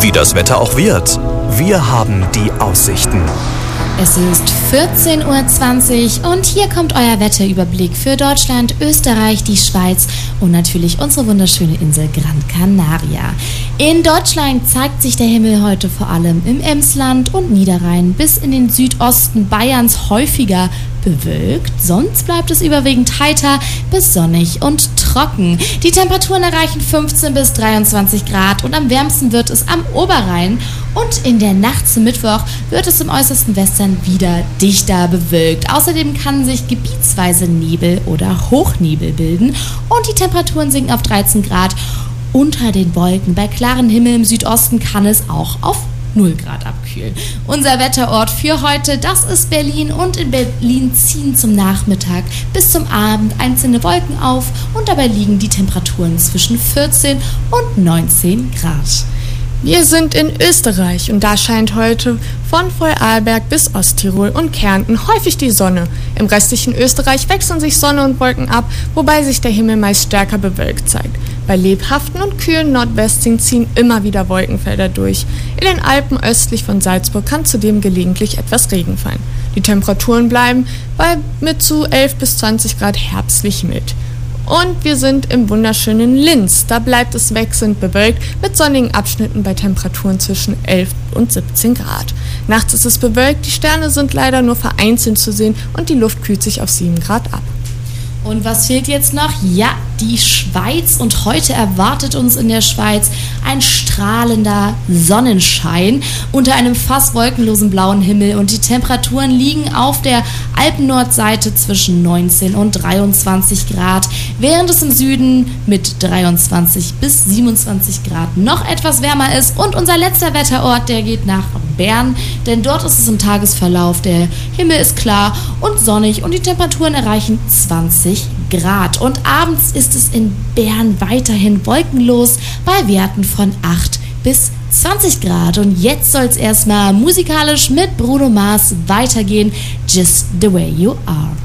Wie das Wetter auch wird. Wir haben die Aussichten. Es ist 14:20 Uhr und hier kommt euer Wetterüberblick für Deutschland, Österreich, die Schweiz und natürlich unsere wunderschöne Insel Gran Canaria. In Deutschland zeigt sich der Himmel heute vor allem im Emsland und Niederrhein bis in den Südosten Bayerns häufiger bewölkt. Sonst bleibt es überwiegend heiter bis sonnig und trocken. Die Temperaturen erreichen 15 bis 23 Grad und am wärmsten wird es am Oberrhein. Und in der Nacht zum Mittwoch wird es im äußersten Westen wieder dichter bewölkt. Außerdem kann sich gebietsweise Nebel oder Hochnebel bilden und die Temperaturen sinken auf 13 Grad unter den Wolken. Bei klarem Himmel im Südosten kann es auch auf 0 Grad abkühlen. Unser Wetterort für heute, das ist Berlin, und in Berlin ziehen zum Nachmittag bis zum Abend einzelne Wolken auf und dabei liegen die Temperaturen zwischen 14 und 19 Grad. Wir sind in Österreich und da scheint heute von Vorarlberg bis Osttirol und Kärnten häufig die Sonne. Im restlichen Österreich wechseln sich Sonne und Wolken ab, wobei sich der Himmel meist stärker bewölkt zeigt. Bei lebhaften und kühlen Nordwestwinden ziehen immer wieder Wolkenfelder durch. In den Alpen östlich von Salzburg kann zudem gelegentlich etwas Regen fallen. Die Temperaturen bleiben bei mit zu 11 bis 20 Grad herbstlich mild. Und wir sind im wunderschönen Linz. Da bleibt es wechselnd bewölkt mit sonnigen Abschnitten bei Temperaturen zwischen 11 und 17 Grad. Nachts ist es bewölkt, die Sterne sind leider nur vereinzelt zu sehen und die Luft kühlt sich auf 7 Grad ab. Und was fehlt jetzt noch? Ja, die Schweiz. Und heute erwartet uns in der Schweiz ein strahlender Sonnenschein unter einem fast wolkenlosen blauen Himmel. Und die Temperaturen liegen auf der Alpennordseite zwischen 19 und 23 Grad, während es im Süden mit 23 bis 27 Grad noch etwas wärmer ist. Und unser letzter Wetterort, der geht nach Bern, denn dort ist es im Tagesverlauf, der Himmel ist klar und sonnig und die Temperaturen erreichen 20 Grad. Und abends ist es in Bern weiterhin wolkenlos bei Werten von 8 bis 20 Grad. Und jetzt soll es erstmal musikalisch mit Bruno Mars weitergehen. Just the way you are.